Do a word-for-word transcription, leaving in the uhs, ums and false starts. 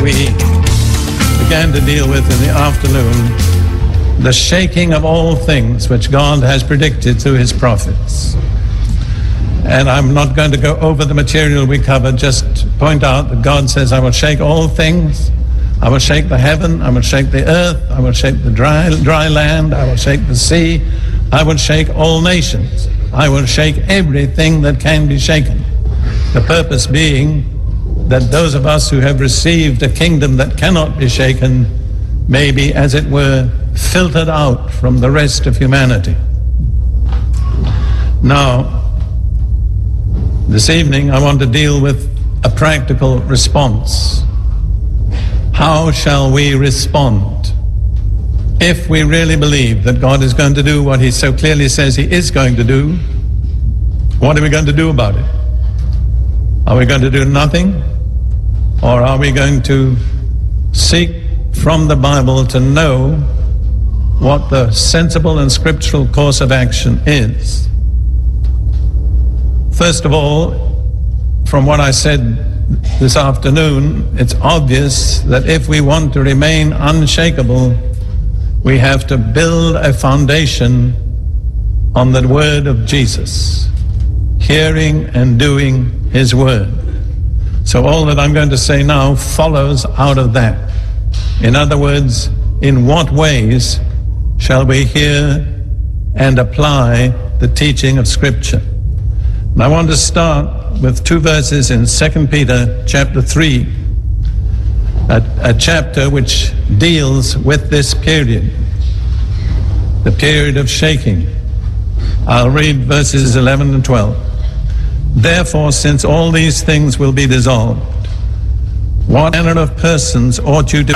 we began to deal with in the afternoon the shaking of all things which God has predicted through his prophets. And I'm not going to go over the material we covered, just point out that God says, I will shake all things. I will shake the heaven, I will shake the earth, I will shake the dry, dry land, I will shake the sea, I will shake all nations. I will shake everything that can be shaken. The purpose being that those of us who have received a kingdom that cannot be shaken may be, as it were, filtered out from the rest of humanity. Now, this evening I want to deal with a practical response. How shall we respond if we really believe that God is going to do what he so clearly says he is going to do? What are we going to do about it? Are we going to do nothing? Or are we going to seek from the Bible to know what the sensible and scriptural course of action is? First of all, from what I said this afternoon, it's obvious that if we want to remain unshakable, we have to build a foundation on the word of Jesus, hearing and doing his word. So all that I'm going to say now follows out of that. In other words, in what ways shall we hear and apply the teaching of Scripture? And I want to start with two verses in Second Peter chapter three, a, a chapter which deals with this period, the period of shaking. I'll read verses eleven and twelve. Therefore, since all these things will be dissolved, what manner of persons ought you to